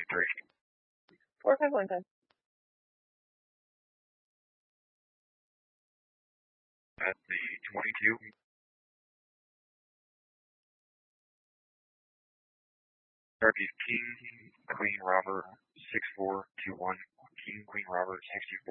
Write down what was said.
4515. At the 22. Turkey King, Queen Robert, 6421. King, Queen Robert, 64.